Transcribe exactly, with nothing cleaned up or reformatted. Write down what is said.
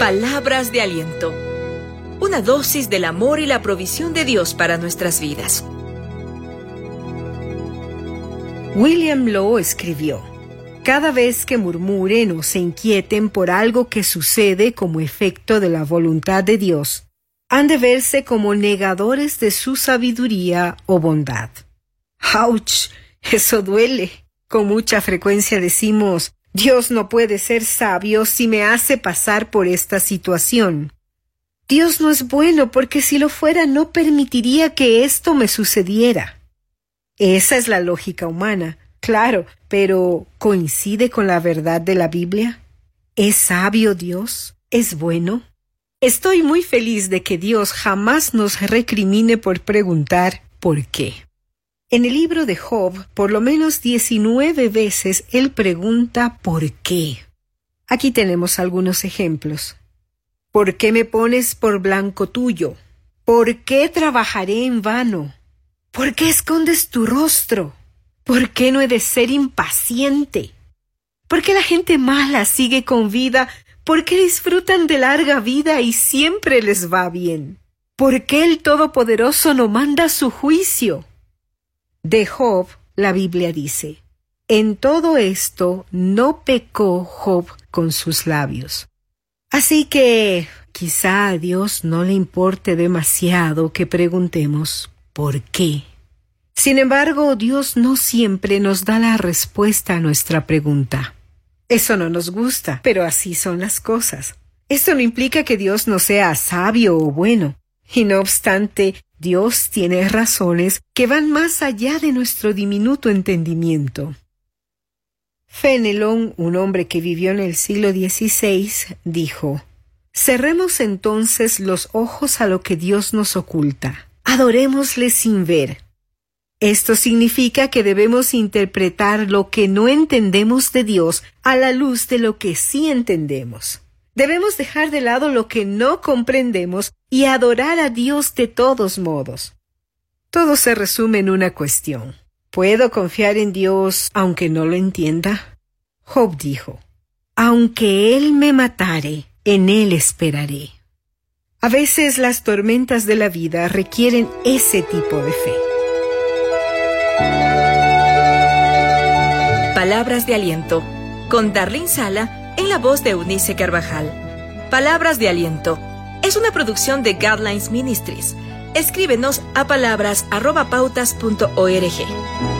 Palabras de aliento. Una dosis del amor y la provisión de Dios para nuestras vidas. William Law escribió: cada vez que murmuren o se inquieten por algo que sucede como efecto de la voluntad de Dios, han de verse como negadores de su sabiduría o bondad. ¡Auch! Eso duele. Con mucha frecuencia decimos: Dios no puede ser sabio si me hace pasar por esta situación. Dios no es bueno porque si lo fuera no permitiría que esto me sucediera. Esa es la lógica humana, claro, pero ¿coincide con la verdad de la Biblia? ¿Es sabio Dios? ¿Es bueno? Estoy muy feliz de que Dios jamás nos recrimine por preguntar ¿por qué? En el libro de Job, por lo menos diecinueve veces, él pregunta ¿por qué? Aquí tenemos algunos ejemplos. ¿Por qué me pones por blanco tuyo? ¿Por qué trabajaré en vano? ¿Por qué escondes tu rostro? ¿Por qué no he de ser impaciente? ¿Por qué la gente mala sigue con vida? ¿Por qué disfrutan de larga vida y siempre les va bien? ¿Por qué el Todopoderoso no manda su juicio? De Job, la Biblia dice: en todo esto no pecó Job con sus labios. Así que quizá a Dios no le importe demasiado que preguntemos ¿por qué? Sin embargo, Dios no siempre nos da la respuesta a nuestra pregunta. Eso no nos gusta, pero así son las cosas. Esto no implica que Dios no sea sabio o bueno. Y no obstante, Dios tiene razones que van más allá de nuestro diminuto entendimiento. Fenelon, un hombre que vivió en el siglo dieciséis, dijo: cerremos entonces los ojos a lo que Dios nos oculta. Adorémosle sin ver. Esto significa que debemos interpretar lo que no entendemos de Dios a la luz de lo que sí entendemos. Debemos dejar de lado lo que no comprendemos y adorar a Dios de todos modos. Todo se resume en una cuestión: ¿puedo confiar en Dios aunque no lo entienda? Job dijo: aunque Él me matare, en Él esperaré. A veces las tormentas de la vida requieren ese tipo de fe. Palabras de aliento, con Darlene Sala, en la voz de Eunice Carvajal. Palabras de aliento es una producción de Guidelines Ministries. Escríbenos a palabras arroba pautas punto org.